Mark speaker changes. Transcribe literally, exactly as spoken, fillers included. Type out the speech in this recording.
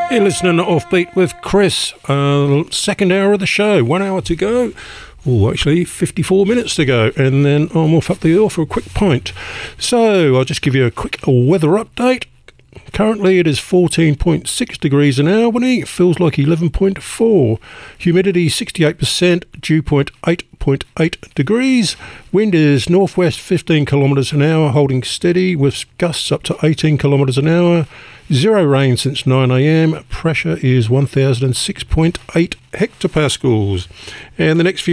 Speaker 1: You're listening to Offbeat with Chris. Uh, second hour of the show. One hour to go. Oh, actually, fifty-four minutes to go. And then I'm off up the hill for a quick pint. So, I'll just give you a quick weather update. Currently, it is fourteen point six degrees in Albany. It feels like eleven point four. Humidity sixty-eight percent. Dew point eight point eight degrees. Wind is northwest fifteen kilometres an hour, holding steady with gusts up to eighteen kilometres an hour. Zero rain since nine a m. Pressure is one thousand six point eight hectopascals. And the next few